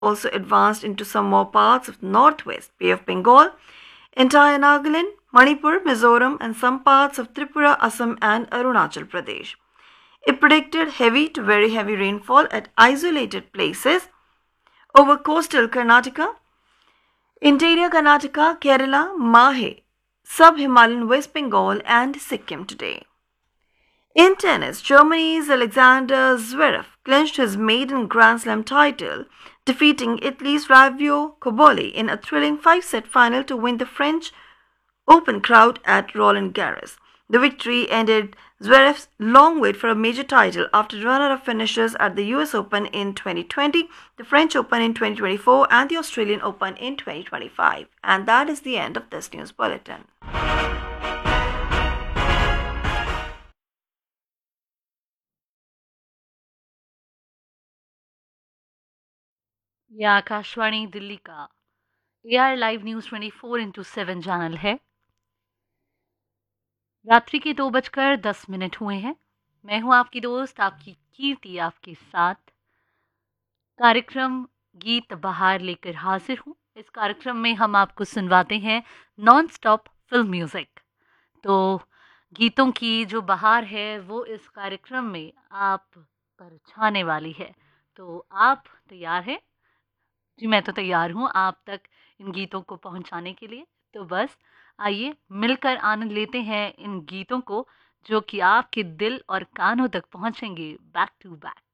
also advanced into some more parts of northwest Bay of Bengal, entire Nagaland, Manipur, Mizoram, and some parts of Tripura, Assam, and Arunachal Pradesh. It predicted heavy to very heavy rainfall at isolated places over coastal Karnataka, interior Karnataka, Kerala, Mahe, sub-Himalayan West Bengal, and Sikkim today. In tennis, Germany's Alexander Zverev clinched his maiden Grand Slam title, defeating Italy's Flavio Cobolli in a thrilling 5-set final to win the French Open crowd at Roland Garros. The victory ended Zverev's long wait for a major title after runner-up finishes at the US Open in 2020, the French Open in 2024, and the Australian Open in 2025. And that is the end of this news bulletin. यह आकाशवाणी दिल्ली का AR live news 24/7 channel है। रात्रि के 2:10 हुए हैं। मैं हूं आपकी दोस्त, आपकी कीर्ति, आपके साथ कार्यक्रम गीत बहार लेकर हाजिर हूं। इस कार्यक्रम में हम आपको सुनवाते हैं नॉन स्टॉप फिल्म म्यूज़िक। तो गीतों की जो बहार है वो इस कार्यक्रम में आप पर छाने वाली है। तो आप तैयार हैं? जी, मैं तो तैयार हूँ आप तक इन गीतों को पहुँचाने के लिए। तो बस आइए मिलकर आनंद लेते हैं इन गीतों को, जो कि आपके दिल और कानों तक पहुँचेंगे बैक टू बैक।